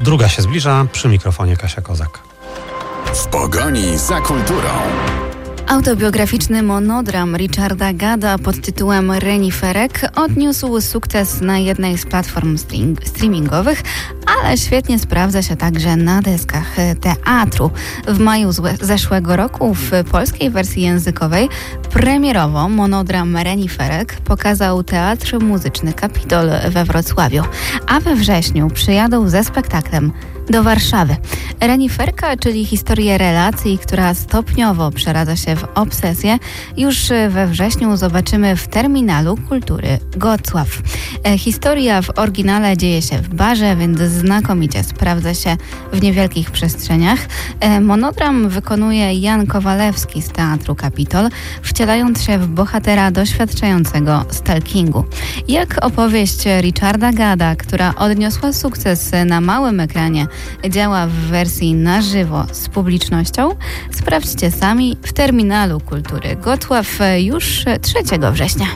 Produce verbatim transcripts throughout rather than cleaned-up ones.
Druga się zbliża, przy mikrofonie Kasia Kozak. W pogoni za kulturą. Autobiograficzny monodram Richarda Gadda pod tytułem Reniferek odniósł sukces na jednej z platform streamingowych, ale świetnie sprawdza się także na deskach teatru. W maju zeszłego roku w polskiej wersji językowej premierowo monodram Reniferek pokazał Teatr Muzyczny Kapitol we Wrocławiu, a we wrześniu przyjadą ze spektaklem do Warszawy. Reniferka, czyli historię relacji, która stopniowo przeradza się w obsesję, już we wrześniu zobaczymy w Terminalu Kultury Gocław. E, historia w oryginale dzieje się w barze, więc znakomicie sprawdza się w niewielkich przestrzeniach. E, monodram wykonuje Jan Kowalewski z Teatru Kapitol, wcielając się w bohatera doświadczającego stalkingu. Jak opowieść Richarda Gadda, która odniosła sukces na małym ekranie, działa w wersji na żywo z publicznością? Sprawdźcie sami w Terminalu Kultury Gocław już trzeciego września.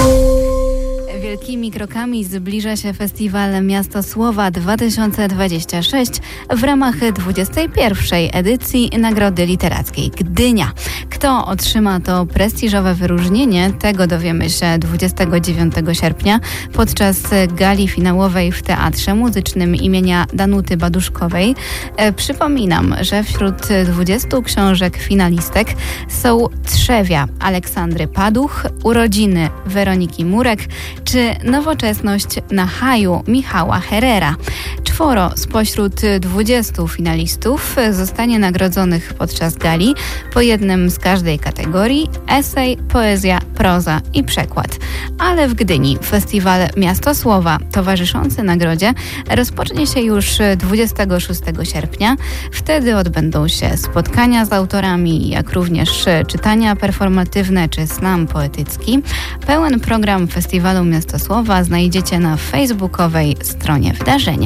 Wielkimi krokami zbliża się festiwal Miasto Słowa dwa tysiące dwudziesty szósty w ramach dwudziestej pierwszej edycji Nagrody Literackiej Gdynia. Kto otrzyma to prestiżowe wyróżnienie, tego dowiemy się dwudziestego dziewiątego sierpnia podczas gali finałowej w Teatrze Muzycznym imienia Danuty Baduszkowej. E, przypominam, że wśród dwudziestu książek finalistek są Trzewia Aleksandry Paduch, Urodziny Weroniki Murek czy Nowoczesność na haju Michała Herrera. Czworo spośród dwudziestu finalistów zostanie nagrodzonych podczas gali po jednym z każdej kategorii: esej, poezja, proza i przekład. Ale w Gdyni festiwal Miasto Słowa towarzyszący nagrodzie rozpocznie się już dwudziestego szóstego sierpnia. Wtedy odbędą się spotkania z autorami, jak również czytania performatywne czy slam poetycki. Pełen program festiwalu Miasto Słowa znajdziecie na facebookowej stronie wydarzenia.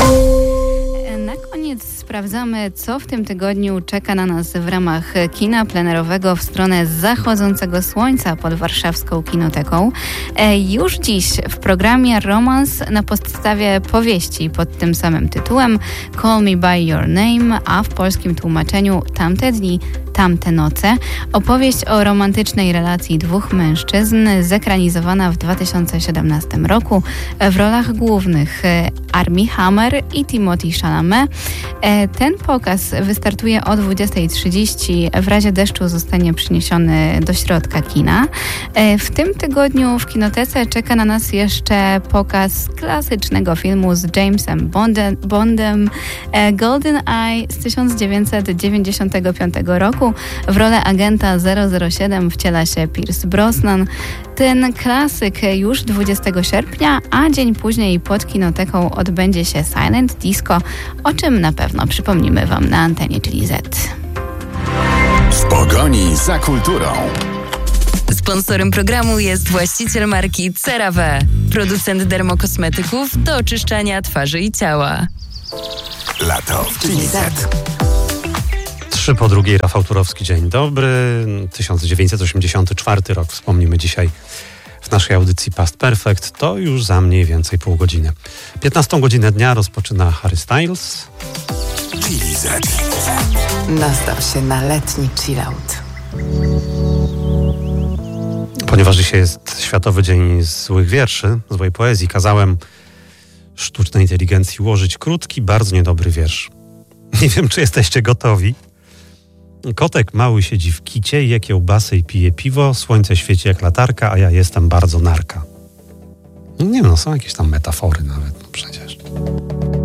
Na koniec sprawdzamy, co w tym tygodniu czeka na nas w ramach kina plenerowego w stronę zachodzącego słońca pod warszawską Kinoteką. E, już dziś w programie romans na podstawie powieści pod tym samym tytułem Call Me By Your Name, a w polskim tłumaczeniu Tamte dni, tamte noce. Opowieść o romantycznej relacji dwóch mężczyzn, zekranizowana w dwa tysiące siedemnastym roku, w rolach głównych Armie Hammer i Timothée Chalamet. Ten pokaz wystartuje o dwudziestej trzydzieści. W razie deszczu zostanie przeniesiony do środka kina. W tym tygodniu w Kinotece czeka na nas jeszcze pokaz klasycznego filmu z Jamesem Bondem, Bondem Golden Eye z tysiąc dziewięćset dziewięćdziesiątego piątego roku. W rolę agenta zero zero siedem wciela się Pierce Brosnan. Ten klasyk już dwudziestego sierpnia, a dzień później pod Kinoteką odbędzie się Silent Disco, o czym na pewno przypomnimy Wam na antenie, czyli Z. W pogoni za kulturą. Sponsorem programu jest właściciel marki CeraVe, producent dermokosmetyków do oczyszczania twarzy i ciała. Lato w Czyli Z. Trzy po drugiej, Rafał Turowski, dzień dobry. tysiąc dziewięćset osiemdziesiąty czwarty rok wspomnimy dzisiaj w naszej audycji Past Perfect. To już za mniej więcej pół godziny. piętnastą godzinę dnia rozpoczyna Harry Styles. Czyli Z. Nastaw się na letni chillout. Ponieważ dzisiaj jest Światowy Dzień Złych Wierszy, złej poezji, kazałem sztucznej inteligencji ułożyć krótki, bardzo niedobry wiersz. Nie wiem, czy jesteście gotowi. Kotek mały siedzi w kicie, je kiełbasy i pije piwo, słońce świeci jak latarka, a ja jestem bardzo narka. No nie wiem, no są jakieś tam metafory nawet, no przecież.